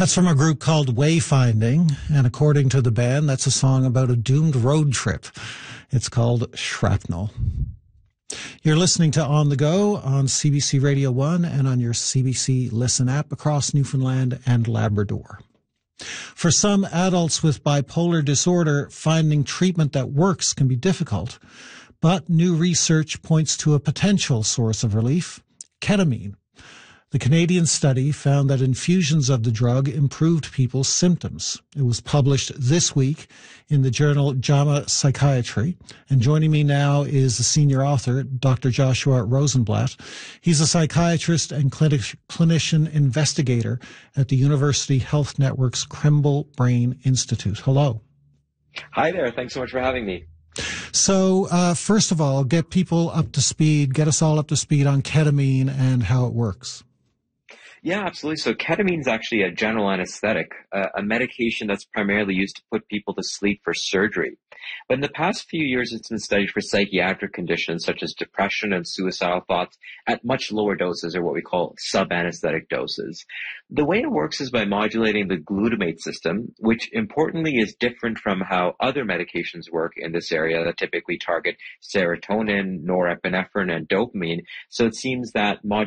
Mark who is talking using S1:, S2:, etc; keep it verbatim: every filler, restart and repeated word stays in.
S1: That's from a group called Wayfinding, and according to the band, that's a song about a doomed road trip. It's called Shrapnel. You're listening to On the Go on C B C Radio one and on your C B C Listen app across Newfoundland and Labrador. For some adults with bipolar disorder, finding treatment that works can be difficult, but new research points to a potential source of relief: ketamine. The Canadian study found that infusions of the drug improved people's symptoms. It was published this week in the journal JAMA Psychiatry. And joining me now is the senior author, Doctor Joshua Rosenblatt. He's a psychiatrist and clinic, clinician investigator at the University Health Network's Krembil Brain Institute. Hello.
S2: Hi there. Thanks so much for having me.
S1: So, uh, first of all, get people up to speed, get us all up to speed on ketamine and how it works.
S2: Yeah, absolutely. So ketamine is actually a general anesthetic, uh, a medication that's primarily used to put people to sleep for surgery. But in the past few years, it's been studied for psychiatric conditions such as depression and suicidal thoughts at much lower doses, or what we call sub-anesthetic doses. The way it works is by modulating the glutamate system, which importantly is different from how other medications work in this area that typically target serotonin, norepinephrine, and dopamine. So it seems that mod-